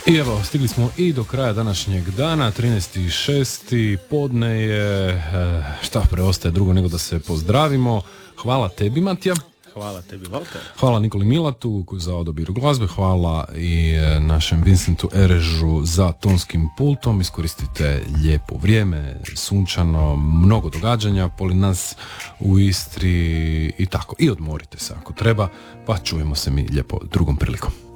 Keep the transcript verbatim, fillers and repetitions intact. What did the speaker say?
I evo, stigli smo i do kraja današnjeg dana, trinaesti šesti podne je, šta preostaje drugo nego da se pozdravimo. Hvala tebi, Matija. Hvala tebi, Valter. Hvala Nikoli Milatu za odabir glazbe, hvala i našem Vincentu Erežu za tonskim pultom. Iskoristite lijepo vrijeme, sunčano, mnogo događanja pored nas u Istri i tako. I odmorite se ako treba, pa čujemo se mi lijepo drugom prilikom.